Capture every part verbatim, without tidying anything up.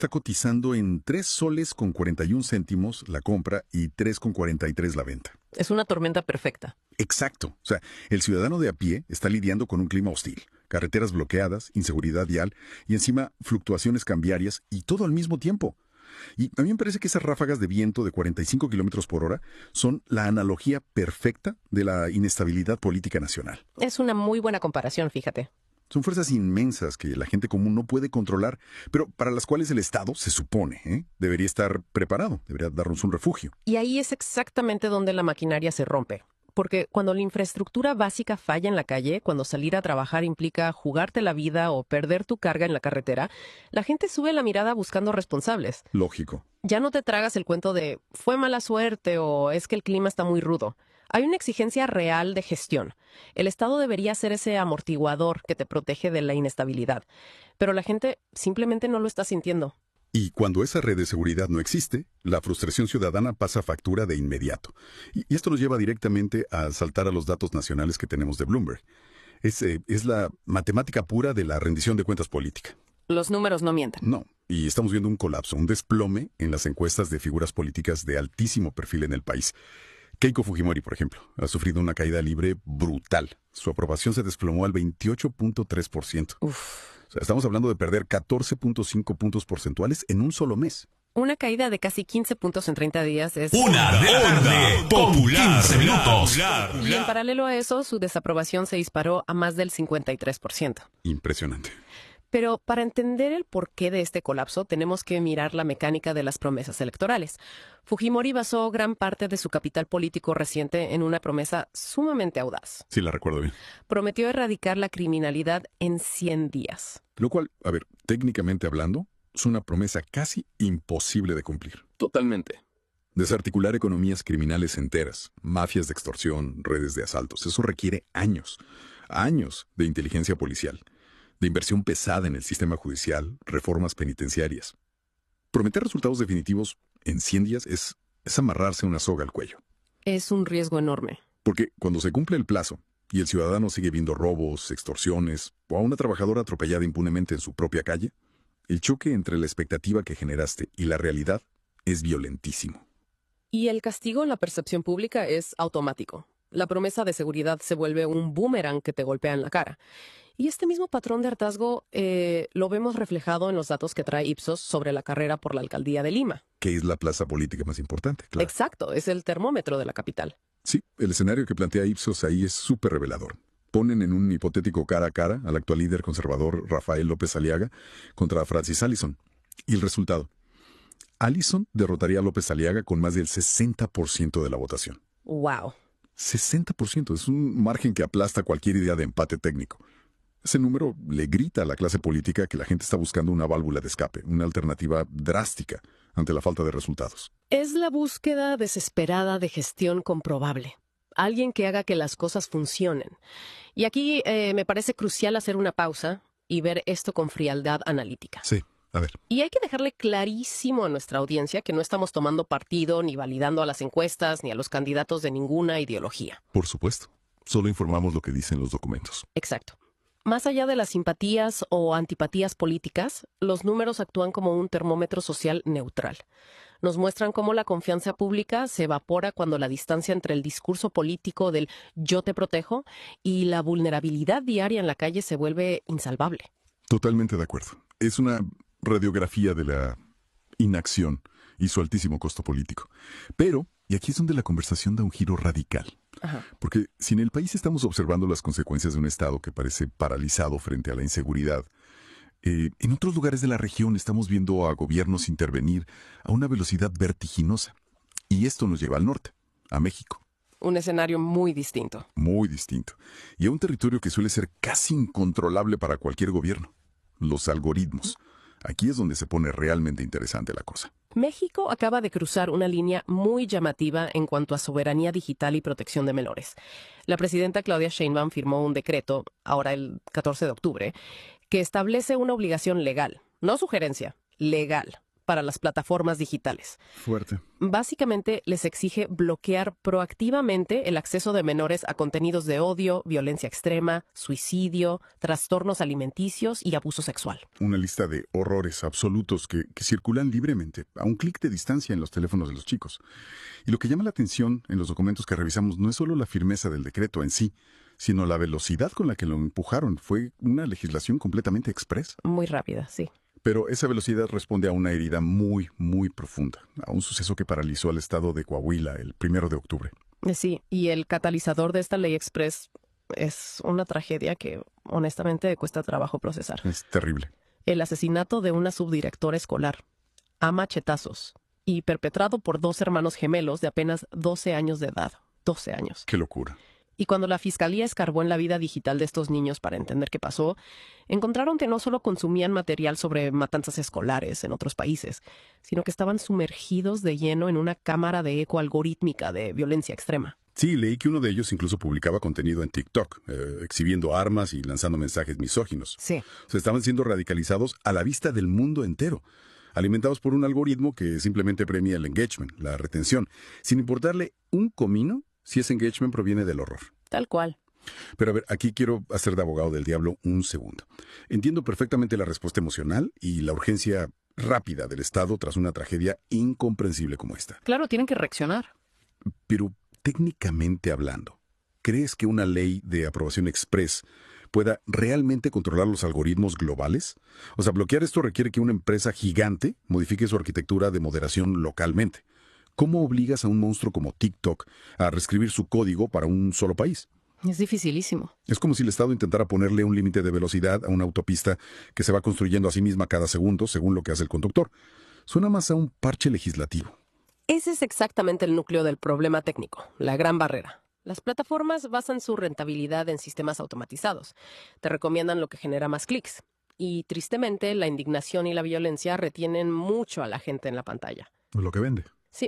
está cotizando en tres soles con cuarenta y un céntimos la compra y tres con cuarenta y tres la venta. Es una tormenta perfecta. Exacto. O sea, el ciudadano de a pie está lidiando con un clima hostil, carreteras bloqueadas, inseguridad vial y encima fluctuaciones cambiarias y todo al mismo tiempo. Y a mí me parece que esas ráfagas de viento de cuarenta y cinco kilómetros por hora son la analogía perfecta de la inestabilidad política nacional. Es una muy buena comparación, fíjate. Son fuerzas inmensas que la gente común no puede controlar, pero para las cuales el Estado, se supone, ¿eh? debería estar preparado, debería darnos un refugio. Y ahí es exactamente donde la maquinaria se rompe. Porque cuando la infraestructura básica falla en la calle, cuando salir a trabajar implica jugarte la vida o perder tu carga en la carretera, la gente sube la mirada buscando responsables. Lógico. Ya no te tragas el cuento de fue mala suerte o es que el clima está muy rudo. Hay una exigencia real de gestión. El Estado debería ser ese amortiguador que te protege de la inestabilidad. Pero la gente simplemente no lo está sintiendo. Y cuando esa red de seguridad no existe, la frustración ciudadana pasa factura de inmediato. Y esto nos lleva directamente a saltar a los datos nacionales que tenemos de Bloomberg. Es, eh, es la matemática pura de la rendición de cuentas política. Los números no mienten. No, y estamos viendo un colapso, un desplome en las encuestas de figuras políticas de altísimo perfil en el país. Keiko Fujimori, por ejemplo, ha sufrido una caída libre brutal. Su aprobación se desplomó al veintiocho punto tres por ciento. Uf. O sea, estamos hablando de perder catorce punto cinco puntos porcentuales en un solo mes. Una caída de casi quince puntos en treinta días es... Una de la tarde con quince minutos. Y en paralelo a eso, su desaprobación se disparó a más del cincuenta y tres por ciento. Impresionante. Pero para entender el porqué de este colapso, tenemos que mirar la mecánica de las promesas electorales. Fujimori basó gran parte de su capital político reciente en una promesa sumamente audaz. Sí, la recuerdo bien. Prometió erradicar la criminalidad en cien días. Lo cual, a ver, técnicamente hablando, es una promesa casi imposible de cumplir. Totalmente. Desarticular economías criminales enteras, mafias de extorsión, redes de asaltos, eso requiere años, años de inteligencia policial, de inversión pesada en el sistema judicial, reformas penitenciarias. Prometer resultados definitivos en cien días es, es amarrarse una soga al cuello. Es un riesgo enorme. Porque cuando se cumple el plazo y el ciudadano sigue viendo robos, extorsiones o a una trabajadora atropellada impunemente en su propia calle, el choque entre la expectativa que generaste y la realidad es violentísimo. Y el castigo en la percepción pública es automático. La promesa de seguridad se vuelve un boomerang que te golpea en la cara. Y este mismo patrón de hartazgo eh, lo vemos reflejado en los datos que trae Ipsos sobre la carrera por la alcaldía de Lima. Que es la plaza política más importante, claro. Exacto, es el termómetro de la capital. Sí, el escenario que plantea Ipsos ahí es súper revelador. Ponen en un hipotético cara a cara al actual líder conservador Rafael López Aliaga contra Francis Allison. Y el resultado. Allison derrotaría a López Aliaga con más del sesenta por ciento de la votación. ¡Wow! sesenta por ciento es un margen que aplasta cualquier idea de empate técnico. Ese número le grita a la clase política que la gente está buscando una válvula de escape, una alternativa drástica ante la falta de resultados. Es la búsqueda desesperada de gestión comprobable. Alguien que haga que las cosas funcionen. Y aquí eh, me parece crucial hacer una pausa y ver esto con frialdad analítica. Sí, a ver. Y hay que dejarle clarísimo a nuestra audiencia que no estamos tomando partido ni validando a las encuestas ni a los candidatos de ninguna ideología. Por supuesto. Solo informamos lo que dicen los documentos. Exacto. Más allá de las simpatías o antipatías políticas, los números actúan como un termómetro social neutral. Nos muestran cómo la confianza pública se evapora cuando la distancia entre el discurso político del yo te protejo y la vulnerabilidad diaria en la calle se vuelve insalvable. Totalmente de acuerdo. Es una radiografía de la inacción y su altísimo costo político. Pero, y aquí es donde la conversación da un giro radical. Ajá. Porque si en el país estamos observando las consecuencias de un Estado que parece paralizado frente a la inseguridad, eh, en otros lugares de la región estamos viendo a gobiernos intervenir a una velocidad vertiginosa. Y esto nos lleva al norte, a México. Un escenario muy distinto. Muy distinto. Y a un territorio que suele ser casi incontrolable para cualquier gobierno. Los algoritmos. Aquí es donde se pone realmente interesante la cosa. México acaba de cruzar una línea muy llamativa en cuanto a soberanía digital y protección de menores. La presidenta Claudia Sheinbaum firmó un decreto, ahora el catorce de octubre, que establece una obligación legal, no sugerencia, legal, para las plataformas digitales. Fuerte. Básicamente les exige bloquear proactivamente el acceso de menores a contenidos de odio, violencia extrema, suicidio, trastornos alimenticios y abuso sexual. Una lista de horrores absolutos que, que circulan libremente, a un clic de distancia en los teléfonos de los chicos. Y lo que llama la atención en los documentos que revisamos no es solo la firmeza del decreto en sí, sino la velocidad con la que lo empujaron. Fue una legislación completamente expresa. Muy rápida, sí. Pero esa velocidad responde a una herida muy, muy profunda, a un suceso que paralizó al estado de Coahuila el primero de octubre. Sí, y el catalizador de esta ley express es una tragedia que honestamente cuesta trabajo procesar. Es terrible. El asesinato de una subdirectora escolar, a machetazos, y perpetrado por dos hermanos gemelos de apenas doce años de edad. doce años. Qué locura. Y cuando la fiscalía escarbó en la vida digital de estos niños para entender qué pasó, encontraron que no solo consumían material sobre matanzas escolares en otros países, sino que estaban sumergidos de lleno en una cámara de eco algorítmica de violencia extrema. Sí, leí que uno de ellos incluso publicaba contenido en TikTok, eh, exhibiendo armas y lanzando mensajes misóginos. Sí. O sea, estaban siendo radicalizados a la vista del mundo entero, alimentados por un algoritmo que simplemente premia el engagement, la retención, sin importarle un comino si ese engagement proviene del horror. Tal cual. Pero a ver, aquí quiero hacer de abogado del diablo un segundo. Entiendo perfectamente la respuesta emocional y la urgencia rápida del Estado tras una tragedia incomprensible como esta. Claro, tienen que reaccionar. Pero técnicamente hablando, ¿crees que una ley de aprobación express pueda realmente controlar los algoritmos globales? O sea, bloquear esto requiere que una empresa gigante modifique su arquitectura de moderación localmente. ¿Cómo obligas a un monstruo como TikTok a reescribir su código para un solo país? Es dificilísimo. Es como si el Estado intentara ponerle un límite de velocidad a una autopista que se va construyendo a sí misma cada segundo según lo que hace el conductor. Suena más a un parche legislativo. Ese es exactamente el núcleo del problema técnico, la gran barrera. Las plataformas basan su rentabilidad en sistemas automatizados. Te recomiendan lo que genera más clics. Y tristemente, la indignación y la violencia retienen mucho a la gente en la pantalla. Lo que vende. Sí.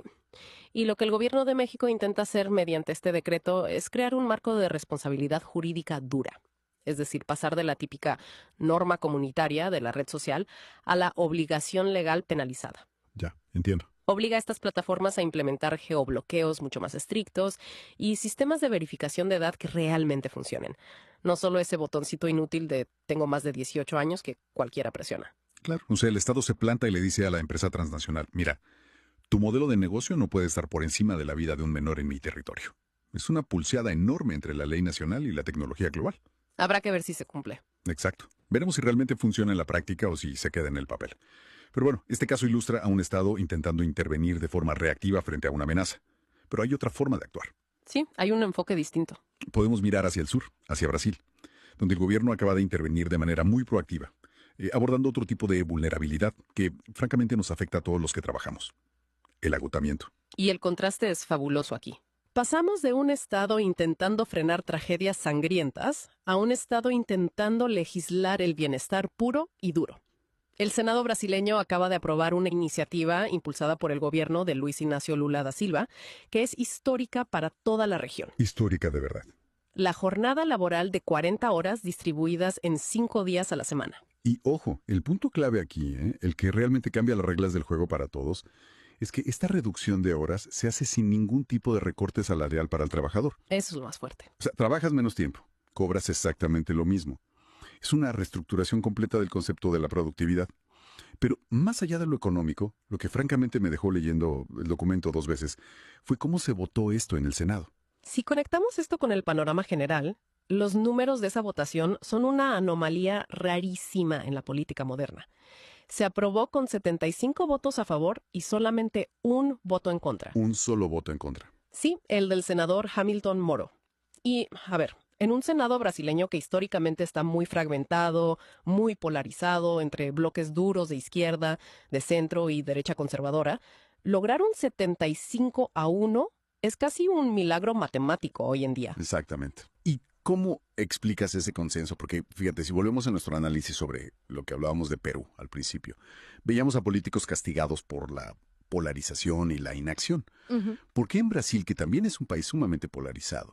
Y lo que el gobierno de México intenta hacer mediante este decreto es crear un marco de responsabilidad jurídica dura. Es decir, pasar de la típica norma comunitaria de la red social a la obligación legal penalizada. Ya, entiendo. Obliga a estas plataformas a implementar geobloqueos mucho más estrictos y sistemas de verificación de edad que realmente funcionen. No solo ese botoncito inútil de tengo más de dieciocho años que cualquiera presiona. Claro. O sea, el Estado se planta y le dice a la empresa transnacional, mira, tu modelo de negocio no puede estar por encima de la vida de un menor en mi territorio. Es una pulseada enorme entre la ley nacional y la tecnología global. Habrá que ver si se cumple. Exacto. Veremos si realmente funciona en la práctica o si se queda en el papel. Pero bueno, este caso ilustra a un Estado intentando intervenir de forma reactiva frente a una amenaza. Pero hay otra forma de actuar. Sí, hay un enfoque distinto. Podemos mirar hacia el sur, hacia Brasil, donde el gobierno acaba de intervenir de manera muy proactiva, eh, abordando otro tipo de vulnerabilidad que francamente nos afecta a todos los que trabajamos. El agotamiento. Y el contraste es fabuloso aquí. Pasamos de un Estado intentando frenar tragedias sangrientas a un Estado intentando legislar el bienestar puro y duro. El Senado brasileño acaba de aprobar una iniciativa impulsada por el gobierno de Luis Ignacio Lula da Silva, que es histórica para toda la región. Histórica de verdad. La jornada laboral de cuarenta horas distribuidas en cinco días a la semana. Y ojo, el punto clave aquí, ¿eh? el que realmente cambia las reglas del juego para todos, es que esta reducción de horas se hace sin ningún tipo de recorte salarial para el trabajador. Eso es lo más fuerte. O sea, trabajas menos tiempo, cobras exactamente lo mismo. Es una reestructuración completa del concepto de la productividad. Pero más allá de lo económico, lo que francamente me dejó leyendo el documento dos veces fue cómo se votó esto en el Senado. Si conectamos esto con el panorama general, los números de esa votación son una anomalía rarísima en la política moderna. Se aprobó con setenta y cinco votos a favor y solamente un voto en contra. Un solo voto en contra. Sí, el del senador Hamilton Moro. Y, a ver, en un Senado brasileño que históricamente está muy fragmentado, muy polarizado entre bloques duros de izquierda, de centro y derecha conservadora, lograr un setenta y cinco a uno es casi un milagro matemático hoy en día. Exactamente. ¿Y cómo explicas ese consenso? Porque, fíjate, si volvemos a nuestro análisis sobre lo que hablábamos de Perú al principio, veíamos a políticos castigados por la polarización y la inacción. Uh-huh. ¿Por qué en Brasil, que también es un país sumamente polarizado,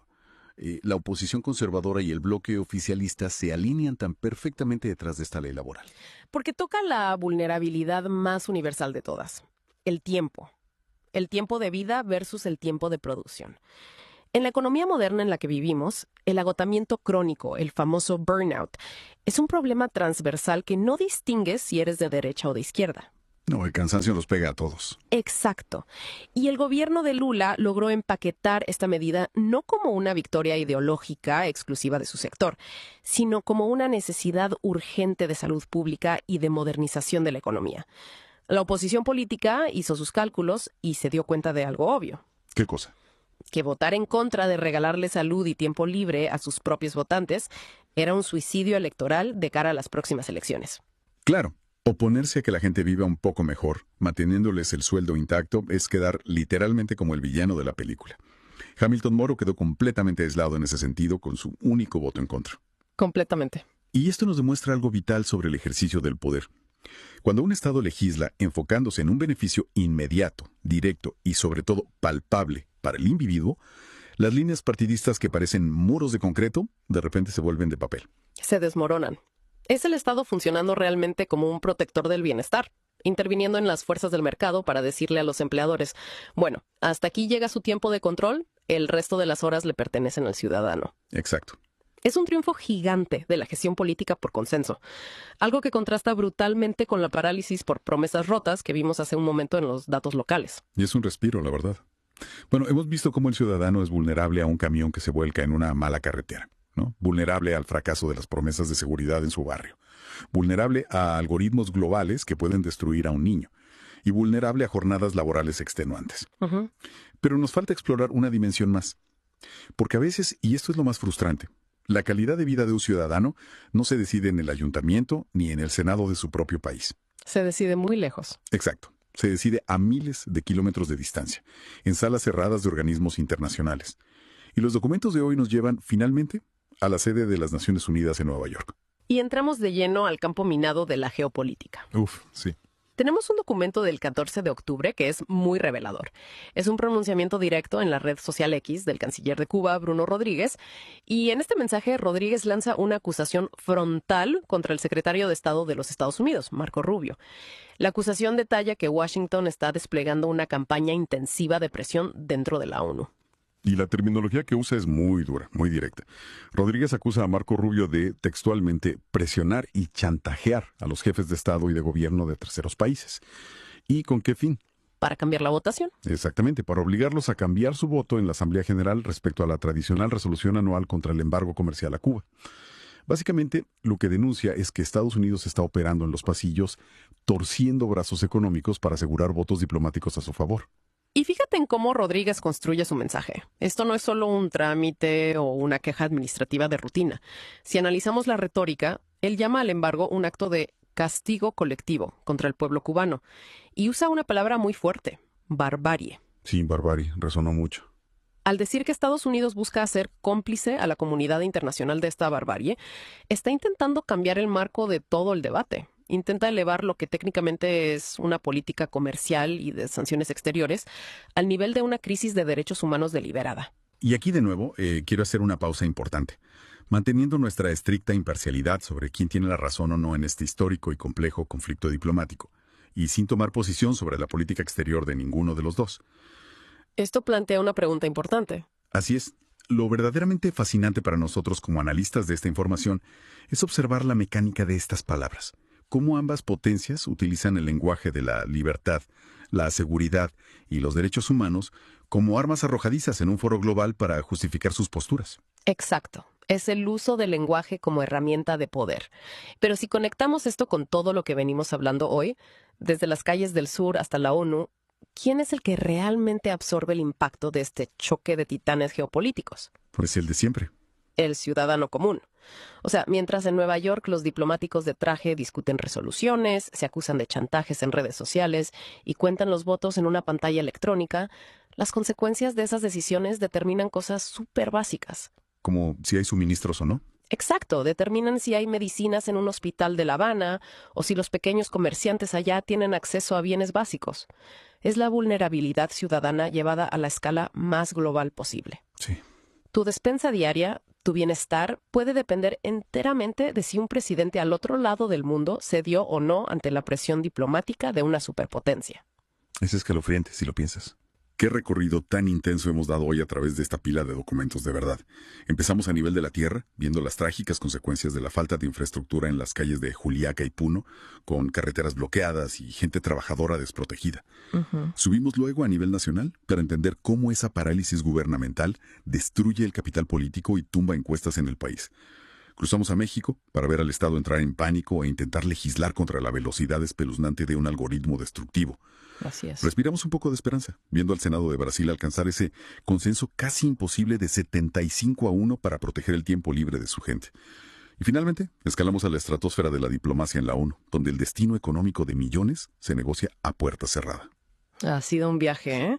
eh, la oposición conservadora y el bloque oficialista se alinean tan perfectamente detrás de esta ley laboral? Porque toca la vulnerabilidad más universal de todas, el tiempo. El tiempo de vida versus el tiempo de producción. En la economía moderna en la que vivimos, el agotamiento crónico, el famoso burnout, es un problema transversal que no distingue si eres de derecha o de izquierda. No, el cansancio nos pega a todos. Exacto. Y el gobierno de Lula logró empaquetar esta medida no como una victoria ideológica exclusiva de su sector, sino como una necesidad urgente de salud pública y de modernización de la economía. La oposición política hizo sus cálculos y se dio cuenta de algo obvio. ¿Qué cosa? Que votar en contra de regalarle salud y tiempo libre a sus propios votantes era un suicidio electoral de cara a las próximas elecciones. Claro, oponerse a que la gente viva un poco mejor, manteniéndoles el sueldo intacto, es quedar literalmente como el villano de la película. Hamilton Moro quedó completamente aislado en ese sentido con su único voto en contra. Completamente. Y esto nos demuestra algo vital sobre el ejercicio del poder. Cuando un Estado legisla enfocándose en un beneficio inmediato, directo y sobre todo palpable para el individuo, las líneas partidistas que parecen muros de concreto de repente se vuelven de papel. Se desmoronan. Es el Estado funcionando realmente como un protector del bienestar, interviniendo en las fuerzas del mercado para decirle a los empleadores, bueno, hasta aquí llega su tiempo de control, el resto de las horas le pertenecen al ciudadano. Exacto. Es un triunfo gigante de la gestión política por consenso, algo que contrasta brutalmente con la parálisis por promesas rotas que vimos hace un momento en los datos locales. Y es un respiro, la verdad. Bueno, hemos visto cómo el ciudadano es vulnerable a un camión que se vuelca en una mala carretera, ¿no? Vulnerable al fracaso de las promesas de seguridad en su barrio, vulnerable a algoritmos globales que pueden destruir a un niño y vulnerable a jornadas laborales extenuantes. Uh-huh. Pero nos falta explorar una dimensión más, porque a veces, y esto es lo más frustrante, la calidad de vida de un ciudadano no se decide en el ayuntamiento ni en el Senado de su propio país. Se decide muy lejos. Exacto. Se decide a miles de kilómetros de distancia, en salas cerradas de organismos internacionales. Y los documentos de hoy nos llevan, finalmente, a la sede de las Naciones Unidas en Nueva York. Y entramos de lleno al campo minado de la geopolítica. Uf, sí. Tenemos un documento del catorce de octubre que es muy revelador. Es un pronunciamiento directo en la red social X del canciller de Cuba, Bruno Rodríguez, y en este mensaje Rodríguez lanza una acusación frontal contra el secretario de Estado de los Estados Unidos, Marco Rubio. La acusación detalla que Washington está desplegando una campaña intensiva de presión dentro de la ONU. Y la terminología que usa es muy dura, muy directa. Rodríguez acusa a Marco Rubio de, textualmente, presionar y chantajear a los jefes de Estado y de gobierno de terceros países. ¿Y con qué fin? Para cambiar la votación. Exactamente, para obligarlos a cambiar su voto en la Asamblea General respecto a la tradicional resolución anual contra el embargo comercial a Cuba. Básicamente, lo que denuncia es que Estados Unidos está operando en los pasillos, torciendo brazos económicos para asegurar votos diplomáticos a su favor. Y fíjate en cómo Rodríguez construye su mensaje. Esto no es solo un trámite o una queja administrativa de rutina. Si analizamos la retórica, él llama al embargo un acto de castigo colectivo contra el pueblo cubano y usa una palabra muy fuerte, barbarie. Sí, barbarie, resonó mucho. Al decir que Estados Unidos busca hacer cómplice a la comunidad internacional de esta barbarie, está intentando cambiar el marco de todo el debate. Intenta elevar lo que técnicamente es una política comercial y de sanciones exteriores al nivel de una crisis de derechos humanos deliberada. Y aquí de nuevo eh, quiero hacer una pausa importante. Manteniendo nuestra estricta imparcialidad sobre quién tiene la razón o no en este histórico y complejo conflicto diplomático, y sin tomar posición sobre la política exterior de ninguno de los dos. Esto plantea una pregunta importante. Así es. Lo verdaderamente fascinante para nosotros como analistas de esta información es observar la mecánica de estas palabras. Cómo ambas potencias utilizan el lenguaje de la libertad, la seguridad y los derechos humanos como armas arrojadizas en un foro global para justificar sus posturas. Exacto. Es el uso del lenguaje como herramienta de poder. Pero si conectamos esto con todo lo que venimos hablando hoy, desde las calles del sur hasta la ONU, ¿quién es el que realmente absorbe el impacto de este choque de titanes geopolíticos? Pues el de siempre. El ciudadano común. O sea, mientras en Nueva York los diplomáticos de traje discuten resoluciones, se acusan de chantajes en redes sociales y cuentan los votos en una pantalla electrónica, las consecuencias de esas decisiones determinan cosas súper básicas. Como si hay suministros o no. Exacto, determinan si hay medicinas en un hospital de La Habana o si los pequeños comerciantes allá tienen acceso a bienes básicos. Es la vulnerabilidad ciudadana llevada a la escala más global posible. Sí. Tu despensa diaria, tu bienestar, puede depender enteramente de si un presidente al otro lado del mundo cedió o no ante la presión diplomática de una superpotencia. Es escalofriante, si lo piensas. ¿Qué recorrido tan intenso hemos dado hoy a través de esta pila de documentos de verdad? Empezamos a nivel de la tierra, viendo las trágicas consecuencias de la falta de infraestructura en las calles de Juliaca y Puno, con carreteras bloqueadas y gente trabajadora desprotegida. Uh-huh. Subimos luego a nivel nacional para entender cómo esa parálisis gubernamental destruye el capital político y tumba encuestas en el país. Cruzamos a México para ver al Estado entrar en pánico e intentar legislar contra la velocidad espeluznante de un algoritmo destructivo. Así es. Respiramos un poco de esperanza, viendo al Senado de Brasil alcanzar ese consenso casi imposible de setenta y cinco a uno para proteger el tiempo libre de su gente. Y finalmente, escalamos a la estratosfera de la diplomacia en la ONU, donde el destino económico de millones se negocia a puerta cerrada. Ha sido un viaje, ¿eh?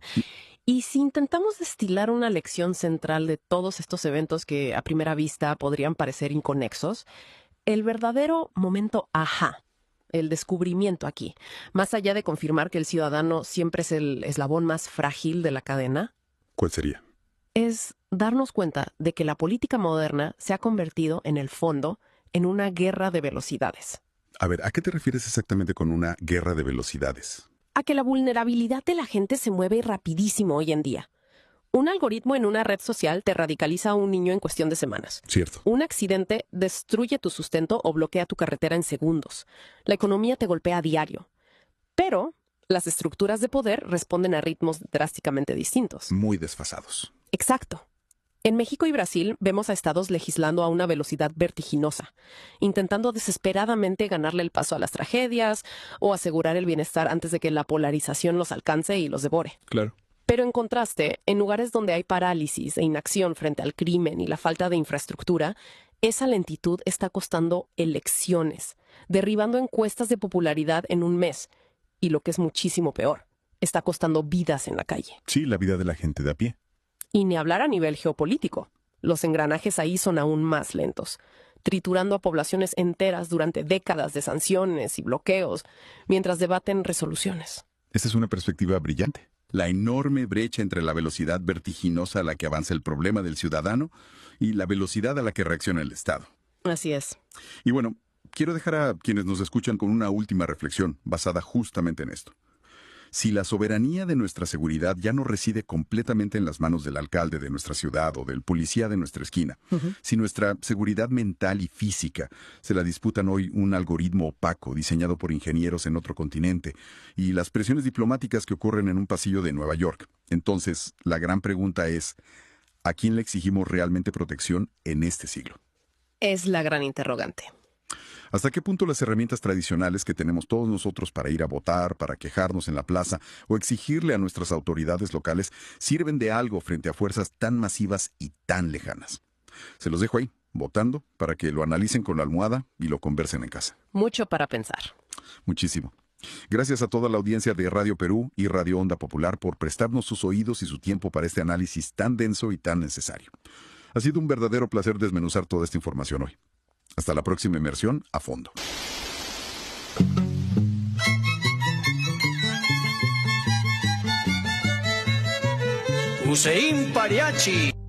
Y si intentamos destilar una lección central de todos estos eventos que a primera vista podrían parecer inconexos, el verdadero momento ajá, el descubrimiento aquí, más allá de confirmar que el ciudadano siempre es el eslabón más frágil de la cadena, ¿Cuál sería? es darnos cuenta de que la política moderna se ha convertido, en el fondo, en una guerra de velocidades. A ver, ¿a qué te refieres exactamente con una guerra de velocidades? A que la vulnerabilidad de la gente se mueve rapidísimo hoy en día. Un algoritmo en una red social te radicaliza a un niño en cuestión de semanas. Cierto. Un accidente destruye tu sustento o bloquea tu carretera en segundos. La economía te golpea a diario. Pero las estructuras de poder responden a ritmos drásticamente distintos. Muy desfasados. Exacto. En México y Brasil vemos a estados legislando a una velocidad vertiginosa, intentando desesperadamente ganarle el paso a las tragedias o asegurar el bienestar antes de que la polarización los alcance y los devore. Claro. Pero en contraste, en lugares donde hay parálisis e inacción frente al crimen y la falta de infraestructura, esa lentitud está costando elecciones, derribando encuestas de popularidad en un mes. Y lo que es muchísimo peor, está costando vidas en la calle. Sí, la vida de la gente de a pie. Y ni hablar a nivel geopolítico. Los engranajes ahí son aún más lentos, triturando a poblaciones enteras durante décadas de sanciones y bloqueos, mientras debaten resoluciones. Esta es una perspectiva brillante. La enorme brecha entre la velocidad vertiginosa a la que avanza el problema del ciudadano y la velocidad a la que reacciona el Estado. Así es. Y bueno, quiero dejar a quienes nos escuchan con una última reflexión basada justamente en esto. Si la soberanía de nuestra seguridad ya no reside completamente en las manos del alcalde de nuestra ciudad o del policía de nuestra esquina, uh-huh. si nuestra seguridad mental y física se la disputan hoy un algoritmo opaco diseñado por ingenieros en otro continente y las presiones diplomáticas que ocurren en un pasillo de Nueva York, entonces la gran pregunta es, ¿a quién le exigimos realmente protección en este siglo? Es la gran interrogante. ¿Hasta qué punto las herramientas tradicionales que tenemos todos nosotros para ir a votar, para quejarnos en la plaza o exigirle a nuestras autoridades locales sirven de algo frente a fuerzas tan masivas y tan lejanas? Se los dejo ahí, votando, para que lo analicen con la almohada y lo conversen en casa. Mucho para pensar. Muchísimo. Gracias a toda la audiencia de Radio Perú y Radio Onda Popular por prestarnos sus oídos y su tiempo para este análisis tan denso y tan necesario. Ha sido un verdadero placer desmenuzar toda esta información hoy. Hasta la próxima inmersión a fondo. Hussein Pariachi.